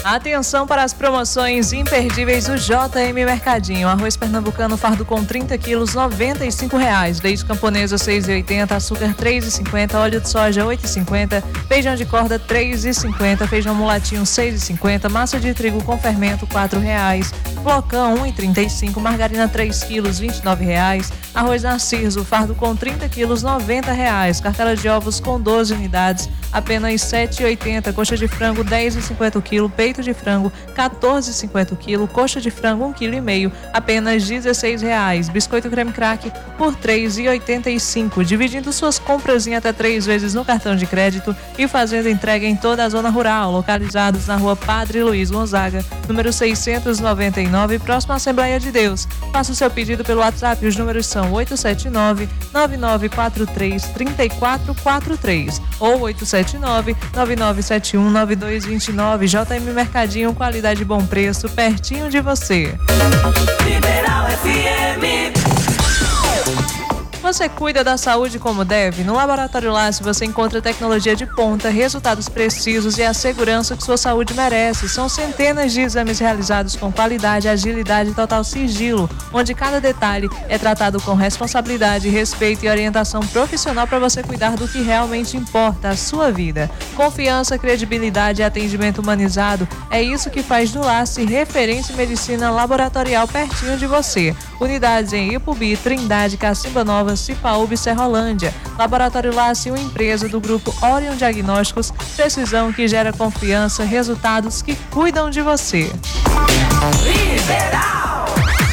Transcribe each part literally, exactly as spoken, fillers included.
Atenção para as promoções imperdíveis do J M Mercadinho. Arroz pernambucano fardo com trinta quilos, noventa e cinco reais. Leite camponesa seis reais e oitenta centavos, açúcar três reais e cinquenta centavos, óleo de soja oito reais e cinquenta centavos, feijão de corda três reais e cinquenta centavos, feijão mulatinho seis reais e cinquenta centavos, massa de trigo com fermento quatro reais, flocão um real e trinta e cinco centavos, margarina três quilos vinte e nove reais, arroz narciso fardo com trinta quilos noventa reais, cartela de ovos com doze unidades apenas sete reais e oitenta centavos, coxa de frango dez reais e cinquenta centavos o quilo, peito de frango quatorze reais e cinquenta centavos o quilo, coxa de frango um vírgula cinco quilo apenas dezesseis reais, biscoito creme crack por três reais e oitenta e cinco centavos, dividindo suas compras em até três vezes no cartão de crédito e fazendo entrega em toda a zona rural, localizados na rua Padre Luiz Gonzaga, número seiscentos e noventa e nove, próximo à Assembleia de Deus. Faça o seu pedido pelo WhatsApp, os números são oito sete nove, nove nove quatro três, três quatro quatro três ou oito sete nove, nove nove sete um, nove dois dois nove. J M Mercadinho, qualidade e bom preço, pertinho de você. Mineral F M. Você cuida da saúde como deve? No Laboratório Lace você encontra tecnologia de ponta, resultados precisos e a segurança que sua saúde merece. São centenas de exames realizados com qualidade, agilidade e total sigilo, onde cada detalhe é tratado com responsabilidade, respeito e orientação profissional para você cuidar do que realmente importa, a sua vida. Confiança, credibilidade e atendimento humanizado é isso que faz do Lace referência em medicina laboratorial pertinho de você. Unidades em Ipubi, Trindade, Cacimba Nova, Cipaúba e Serrolândia. Laboratório Lace, uma empresa do grupo Orion Diagnósticos, precisão que gera confiança, resultados que cuidam de você. Liberal.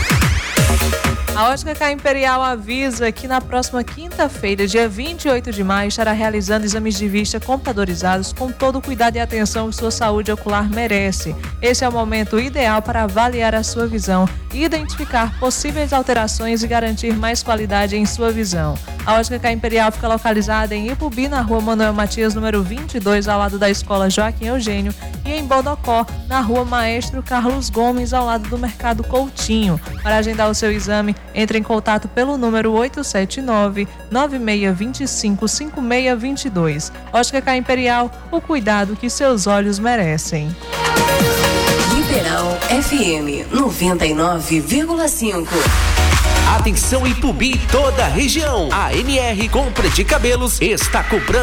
A Ótica K Imperial avisa que na próxima quinta-feira, dia vinte e oito de maio, estará realizando exames de vista computadorizados com todo o cuidado e atenção que sua saúde ocular merece. Esse é o momento ideal para avaliar a sua visão, identificar possíveis alterações e garantir mais qualidade em sua visão. A Ótica K Imperial fica localizada em Ipubi, na rua Manuel Matias, número vinte e dois, ao lado da Escola Joaquim Eugênio, e em Bodocó, na rua Maestro Carlos Gomes, ao lado do Mercado Coutinho. Para agendar o seu exame, entre em contato pelo número oito sete nove, nove seis dois cinco, cinco seis dois dois. Ótica K Imperial, o cuidado que seus olhos merecem. Liberal F M noventa e nove vírgula cinco. Atenção Ipubi e toda a região. A N R Compra de Cabelos está cobrando